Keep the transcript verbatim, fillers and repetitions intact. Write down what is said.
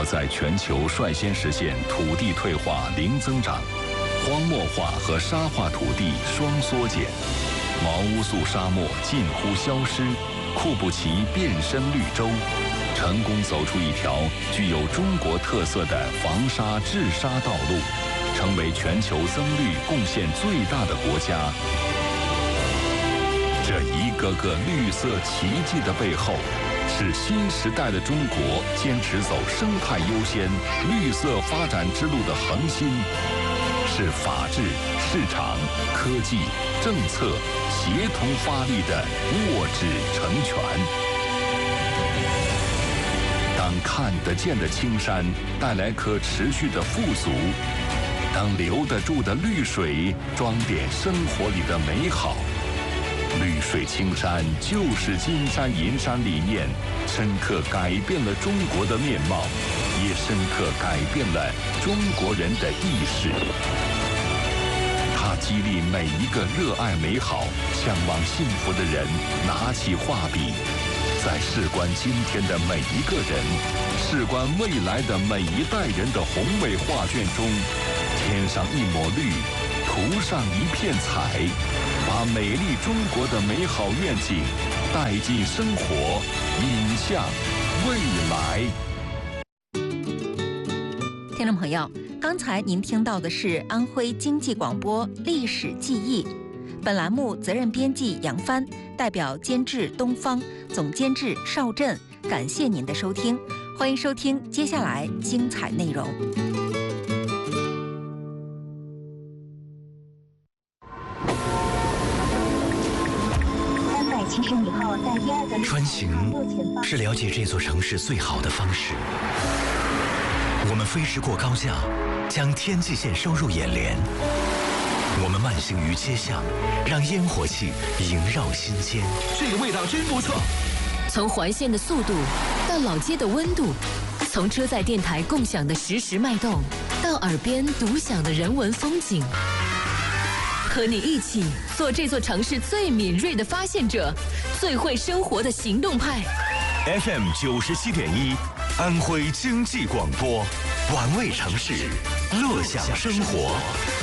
国在全球率先实现土地退化零增长，荒漠化和沙化土地双缩减，毛乌素沙漠近乎消失，库布齐变身绿洲，成功走出一条具有中国特色的防沙治沙道路，成为全球增绿贡献最大的国家。这一个个绿色奇迹的背后，是新时代的中国坚持走生态优先、绿色发展之路的恒心，是法治、市场、科技、政策协同发力的握指成拳。当看得见的青山带来可持续的富足，当留得住的绿水装点生活里的美好，绿水青山就是金山银山理念，深刻改变了中国的面貌，也深刻改变了中国人的意识。它激励每一个热爱美好、向往幸福的人拿起画笔，在事关今天的每一个人，事关未来的每一代人的宏伟画卷中，添上一抹绿，涂上一片彩，把美丽中国的美好愿景带进生活，引向未来。 听众朋友，刚才您听到的是安徽经济广播历史记忆，本栏目责任编辑杨帆，代表监制东方，总监制邵振，感谢您的收听，欢迎收听接下来精彩内容。 穿行是了解这座城市最好的方式。我们飞驰过高架，将天际线收入眼帘。我们慢行于街巷，让烟火气萦绕心间。 这个味道真不错。 从环线的速度到老街的温度，从车载电台共享的实时脉动，到耳边独享的人文风景。和你一起做这座城市最敏锐的发现者，最会生活的行动派。 F M 九十七点一，安徽经济广播，玩味城市，乐享生活。